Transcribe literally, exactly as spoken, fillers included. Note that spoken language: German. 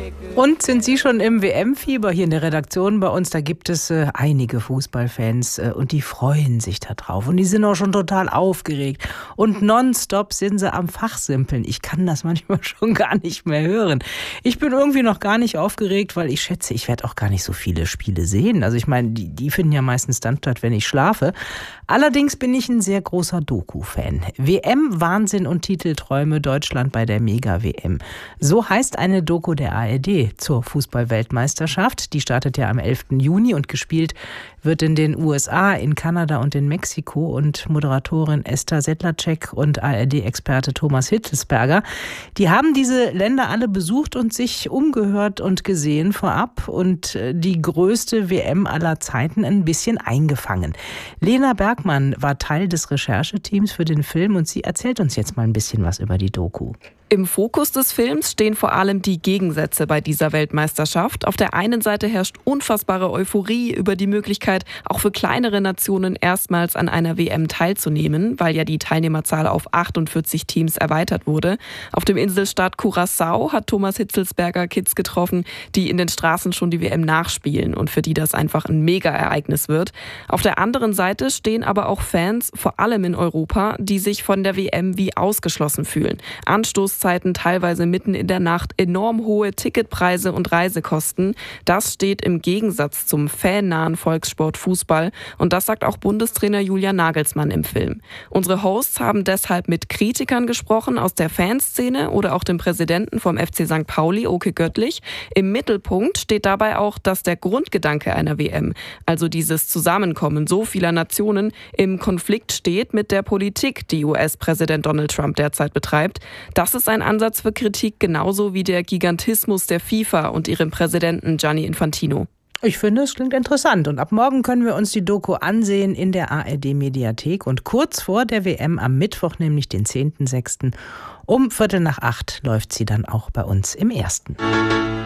Und sind Sie schon im W M-Fieber? Hier in der Redaktion bei uns, da gibt es äh, einige Fußballfans äh, und die freuen sich da drauf. Und die sind auch schon total aufgeregt. Und nonstop sind sie am Fachsimpeln. Ich kann das manchmal schon gar nicht mehr hören. Ich bin irgendwie noch gar nicht aufgeregt, weil ich schätze, ich werde auch gar nicht so viele Spiele sehen. Also ich meine, die, die finden ja meistens dann statt, wenn ich schlafe. Allerdings bin ich ein sehr großer Doku-Fan. W M-Wahnsinn und Titelträume, Deutschland bei der Mega-W M. So heißt eine Doku der A R D zur Fußball-Weltmeisterschaft. Die startet ja am elften Juni und gespielt wird in den U S A, in Kanada und in Mexiko. Und Moderatorin Esther Sedlacek und A R D-Experte Thomas Hitzelsberger, die haben diese Länder alle besucht und sich umgehört und gesehen vorab und die größte W M aller Zeiten ein bisschen eingefangen. Lena Bergmann war Teil des Rechercheteams für den Film und sie erzählt uns jetzt mal ein bisschen was über die Doku. Im Fokus des Films stehen vor allem die Gegensätze bei dieser Weltmeisterschaft. Auf der einen Seite herrscht unfassbare Euphorie über die Möglichkeit, auch für kleinere Nationen erstmals an einer W M teilzunehmen, weil ja die Teilnehmerzahl auf achtundvierzig Teams erweitert wurde. Auf dem Inselstaat Curaçao hat Thomas Hitzelsberger Kids getroffen, die in den Straßen schon die W M nachspielen und für die das einfach ein Mega-Ereignis wird. Auf der anderen Seite stehen aber auch Fans, vor allem in Europa, die sich von der W M wie ausgeschlossen fühlen. Anstoß Zeiten teilweise mitten in der Nacht, enorm hohe Ticketpreise und Reisekosten. Das steht im Gegensatz zum fannahen Volkssport Fußball und das sagt auch Bundestrainer Julian Nagelsmann im Film. Unsere Hosts haben deshalb mit Kritikern gesprochen aus der Fanszene oder auch dem Präsidenten vom F C Sankt Pauli, Oke Göttlich. Im Mittelpunkt steht dabei auch, dass der Grundgedanke einer W M, also dieses Zusammenkommen so vieler Nationen, im Konflikt steht mit der Politik, die U S-Präsident Donald Trump derzeit betreibt. Das ist ein Ansatz für Kritik, genauso wie der Gigantismus der FIFA und ihrem Präsidenten Gianni Infantino. Ich finde, es klingt interessant. Und ab morgen können wir uns die Doku ansehen in der A R D-Mediathek. Und kurz vor der W M am Mittwoch, nämlich den zehnten sechsten um Viertel nach acht, läuft sie dann auch bei uns im Ersten.